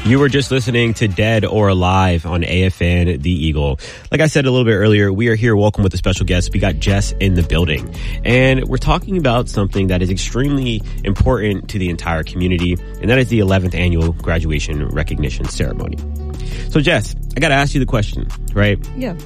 You were just listening to Dead or Alive on AFN The Eagle. Like I said a little bit earlier, we are here. Welcome with a special guest. We got Jess in the building. And we're talking about something that is extremely important to the entire community, and that is the 11th annual graduation recognition ceremony. So, Jess, I got to ask you the question, right? Yeah.